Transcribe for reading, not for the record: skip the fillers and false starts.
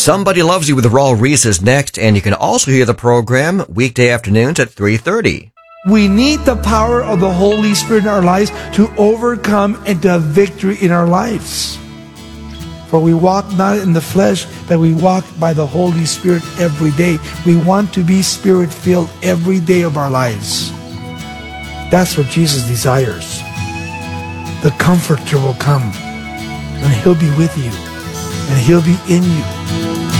Somebody Loves You with Raul Reese is next, and you can also hear the program weekday afternoons at 3:30. We need the power of the Holy Spirit in our lives to overcome and to have victory in our lives. For we walk not in the flesh, but we walk by the Holy Spirit every day. We want to be Spirit-filled every day of our lives. That's what Jesus desires. The Comforter will come, and He'll be with you, and He'll be in you.